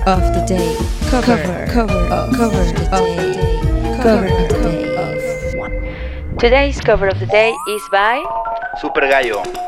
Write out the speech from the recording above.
of the day. Cover of the day. Cover of the day. Today's cover of the day is by Super Gallo.